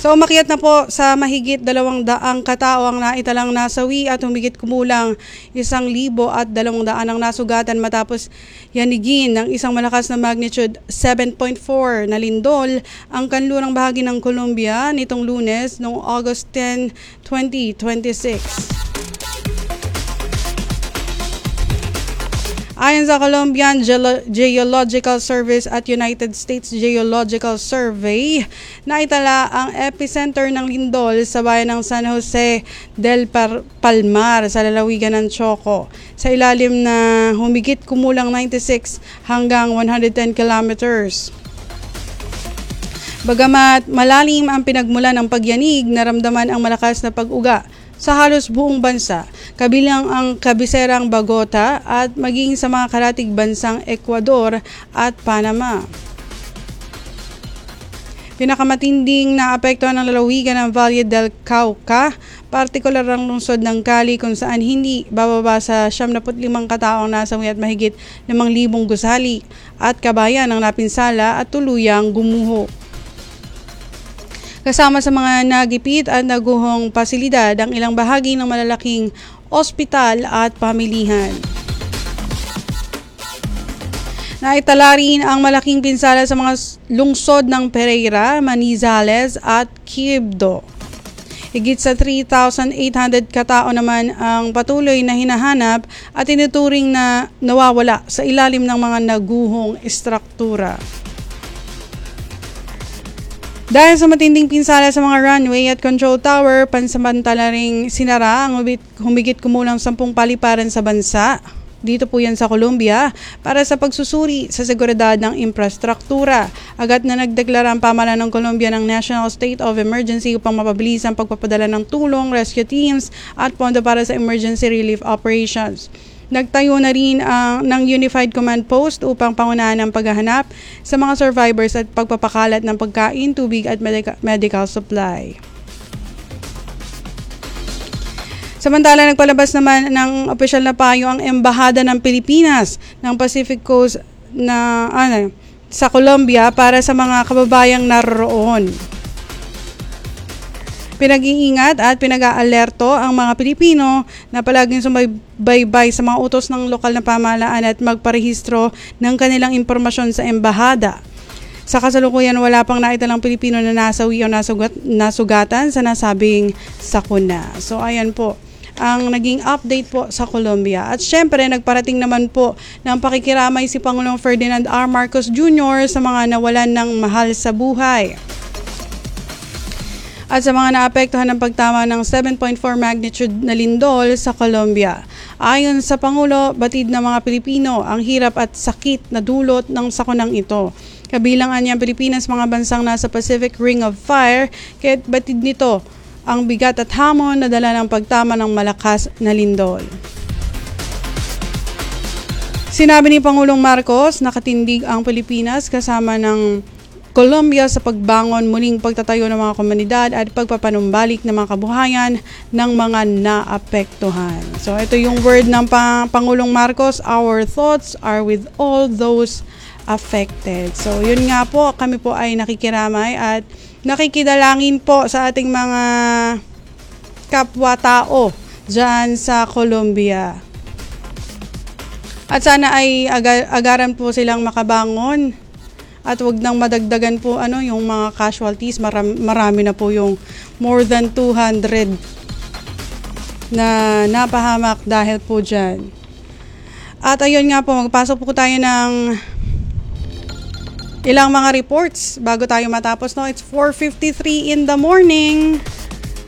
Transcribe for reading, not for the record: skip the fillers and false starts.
So umakyat na po sa mahigit 200 katao ang naitalang nasawi at humigit kumulang 1,200 ang nasugatan matapos yanigin ng isang malakas na magnitude 7.4 na lindol ang kanlurang bahagi ng Colombia nitong Lunes noong August 10, 2026. Ayon sa Colombian Geological Service at United States Geological Survey, naitala ang epicenter ng lindol sa bayan ng San Jose del Palmar sa lalawigan ng Choco, sa ilalim na humigit kumulang 96 hanggang 110 kilometers. Bagamat malalim ang pinagmulan ng pagyanig, naramdaman ang malakas na pag-uga sa halos buong bansa, kabilang ang kabiserang Bogota at maging sa mga karatig bansang Ecuador at Panama. Pinakamatinding naapektuhan ng lalawigan ng Valle del Cauca, partikular ang lungsod ng Cali kung saan hindi bababa sa 75 kataong nasawi at mahigit 5,000 gusali at kabayan ang napinsala at tuluyang gumuho. Kasama sa mga nagipit at naguhong pasilidad ang ilang bahagi ng malalaking ospital at pamilihan. Naitala rin ang malaking pinsala sa mga lungsod ng Pereira, Manizales at Quibdó. Higit sa 3,800 katao naman ang patuloy na hinahanap at tinuturing na nawawala sa ilalim ng mga naguhong estruktura. Dahil sa matinding pinsala sa mga runway at control tower, pansamantala ring sinara ang humigit kumulang 10 paliparan sa bansa. Dito po yan sa Colombia para sa pagsusuri sa seguridad ng infrastruktura. Agad na nagdeklara ang pamahalaan ng Colombia ng National State of Emergency upang mapabilis ang pagpapadala ng tulong, rescue teams at pondo para sa emergency relief operations. Nagtayo na rin ng Unified Command Post upang pangunahan ang paghahanap sa mga survivors at pagpapakalat ng pagkain, tubig at medical supply. Samantala, nagpalabas naman ng opisyal na payo ang Embahada ng Pilipinas ng Pacific Coast sa Colombia para sa mga kababayang naroroon. Pinag-iingat at pinag-aalerto ang mga Pilipino na palaging sumabaybay sa mga utos ng lokal na pamahalaan at magparehistro ng kanilang impormasyon sa embahada. Sa kasalukuyan, wala pang naitalang Pilipino na nasawi o nasugatan sa nasabing sakuna. So ayan po ang naging update po sa Colombia. At syempre, nagparating naman po ng pakikiramay si Pangulong Ferdinand R. Marcos Jr. sa mga nawalan ng mahal sa buhay at sa mga naapektuhan ng pagtama ng 7.4 magnitude na lindol sa Colombia. Ayon sa Pangulo, batid ng mga Pilipino ang hirap at sakit na dulot ng sakunang ito. Kabilang ang Pilipinas, mga bansang nasa Pacific Ring of Fire, kaya't batid nito ang bigat at hamon na dala ng pagtama ng malakas na lindol. Sinabi ni Pangulong Marcos, nakatindig ang Pilipinas kasama ng Colombia sa pagbangon, muling pagtatayo ng mga komunidad at pagpapanumbalik ng mga kabuhayan ng mga naapektuhan. So ito yung word ng Pangulong Marcos, our thoughts are with all those affected. So yun nga po, kami po ay nakikiramay at nakikidalangin po sa ating mga kapwa-tao dyan sa Colombia. At sana ay agaran po silang makabangon. At wag nang madagdagan po yung mga casualties, marami na po yung more than 200 na napahamak dahil po dyan. At ayun nga po, magpasok po tayo ng ilang mga reports bago tayo matapos. No, it's 4:53 in the morning.